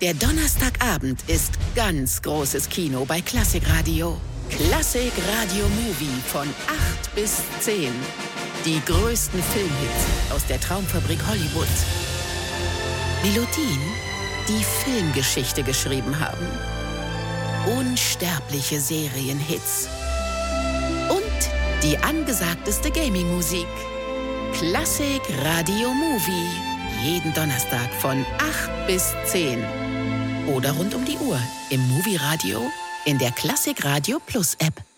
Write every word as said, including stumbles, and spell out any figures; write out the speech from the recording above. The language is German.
Der Donnerstagabend ist ganz großes Kino bei Klassikradio. Klassik Radio Movie von acht bis zehn. Die größten Filmhits aus der Traumfabrik Hollywood. Melodien, die Filmgeschichte geschrieben haben. Unsterbliche Serienhits. Und die angesagteste Gaming-Musik. Klassik Radio Movie. Jeden Donnerstag von acht bis zehn. Oder rund um die Uhr im Movie Radio in der Klassik Radio Plus App.